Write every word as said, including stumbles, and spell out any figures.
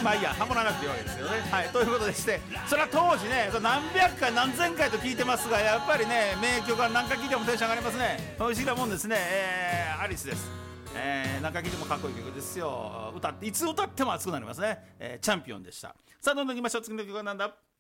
まあいいや、ハモらなくていいわけですよね。はい、ということでして、それは当時ね何百回何千回と聞いてますが、やっぱりね名曲は何回聴いてもテンション上がりますね。不思議なもんですね。えー、アリスです。えー、何回聴いてもかっこいい曲ですよ。歌っていつ歌っても熱くなりますね。えー、チャンピオンでした。さあどんどんいきましょう。次の曲はなんだ。